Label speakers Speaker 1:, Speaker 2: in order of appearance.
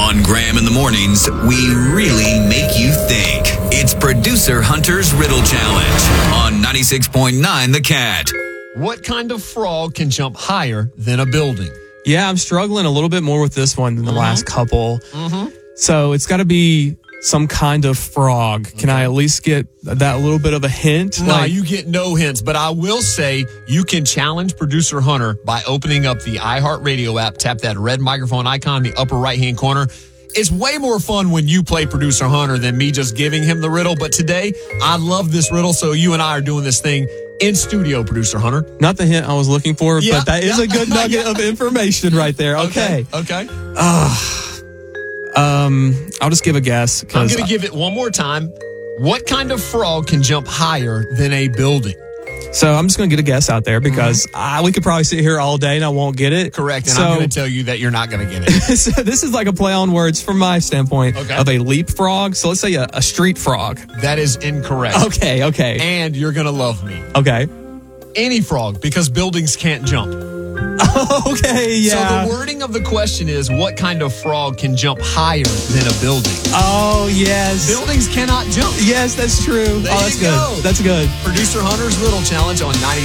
Speaker 1: On Graham in the Mornings, we really make you think. It's Producer Hunter's Riddle Challenge on 96.9 The Cat.
Speaker 2: What kind of frog can jump higher than a building?
Speaker 3: Yeah, I'm struggling a little bit more with this one than the last couple. So it's got to be some kind of frog. Can I at least get that little bit of a hint?
Speaker 2: No, you get no hints, but I will say you can challenge Producer Hunter by opening up the iHeartRadio app, tap that red microphone icon in the upper right-hand corner. It's way more fun when you play Producer Hunter than me just giving him the riddle, but today, I love this riddle, so you and I are doing this thing in studio, Producer Hunter.
Speaker 3: Not the hint I was looking for, but that is a good nugget of information right there. Okay. I'll just give a guess.
Speaker 2: I'm going to give it one more time. What kind of frog can jump higher than a building?
Speaker 3: So I'm just going to get a guess out there because we could probably sit here all day and I won't get it.
Speaker 2: Correct. And I'm going to tell you that you're not going to get it.
Speaker 3: So this is like a play on words from my standpoint of a leapfrog. So let's say a street frog.
Speaker 2: That is incorrect.
Speaker 3: Okay.
Speaker 2: And you're going to love me.
Speaker 3: Okay.
Speaker 2: Any frog, because buildings can't jump.
Speaker 3: Okay, yeah.
Speaker 2: So the wording of the question is, what kind of frog can jump higher than a building?
Speaker 3: Oh, yes.
Speaker 2: Buildings cannot jump.
Speaker 3: Yes, that's true.
Speaker 2: That's
Speaker 3: good. That's good.
Speaker 2: Producer Hunter's Riddle Challenge on 96.